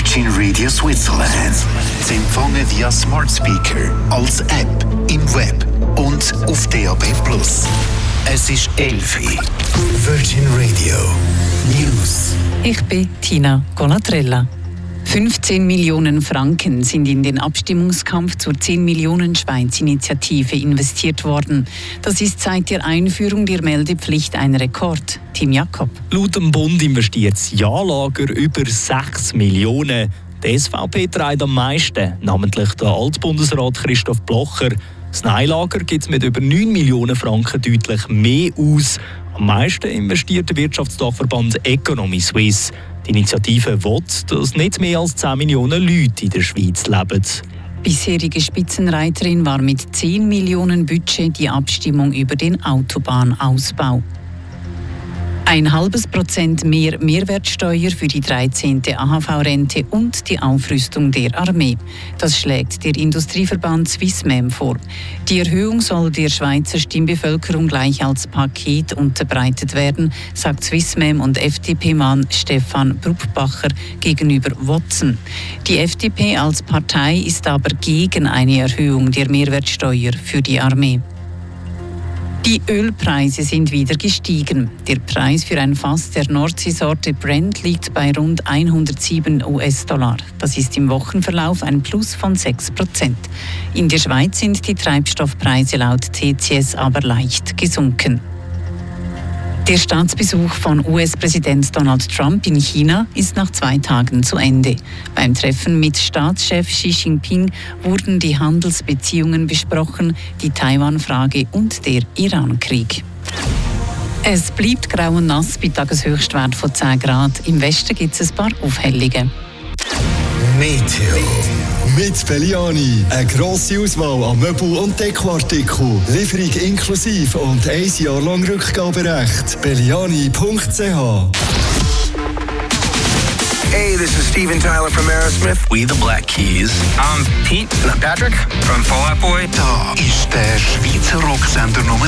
Virgin Radio Switzerland. Sie empfangen via Smart Speaker, als App, im Web und auf DAB+. Es ist 11 Uhr. Virgin Radio News. Ich bin Tina Colatrella. 15 Millionen Franken sind in den Abstimmungskampf zur 10 Millionen Schweiz-Initiative investiert worden. Das ist seit der Einführung der Meldepflicht ein Rekord. Tim Jakob. Laut dem Bund investiert das Ja-Lager über 6 Millionen. Die SVP trägt am meisten, namentlich der Altbundesrat Christoph Blocher. Das Nein-Lager gibt es mit über 9 Millionen Franken deutlich mehr aus. Am meisten investiert der Wirtschaftsdachverband Economy Suisse. Die Initiative will, dass nicht mehr als 10 Millionen Leute in der Schweiz leben. Bisherige Spitzenreiterin war mit 10 Millionen Budget die Abstimmung über den Autobahnausbau. 0,5% mehr Mehrwertsteuer für die 13. AHV-Rente und die Aufrüstung der Armee. Das schlägt der Industrieverband Swissmem vor. Die Erhöhung soll der Schweizer Stimmbevölkerung gleich als Paket unterbreitet werden, sagt Swissmem und FDP-Mann Stefan Brupbacher gegenüber Watson. Die FDP als Partei ist aber gegen eine Erhöhung der Mehrwertsteuer für die Armee. Die Ölpreise sind wieder gestiegen. Der Preis für ein Fass der Nordseesorte Brent liegt bei rund 107 US-Dollar. Das ist im Wochenverlauf ein Plus von 6%. In der Schweiz sind die Treibstoffpreise laut TCS aber leicht gesunken. Der Staatsbesuch von US-Präsident Donald Trump in China ist nach 2 Tagen zu Ende. Beim Treffen mit Staatschef Xi Jinping wurden die Handelsbeziehungen besprochen, die Taiwan-Frage und der Iran-Krieg. Es bleibt grau und nass bei Tageshöchstwert von 10 Grad. Im Westen gibt es ein paar Aufhellungen. Meteo. Mit Belliani. Eine grosse Auswahl an Möbel- und Dekoartikeln. Lieferung inklusive und 1 Jahr lang Rückgaberecht. Belliani.ch. Hey, this is Steven Tyler from Aerosmith. We the Black Keys. I'm Pete. And I'm Patrick from Fall Out Boy. Da ist der Schweizer Rocksender Nummer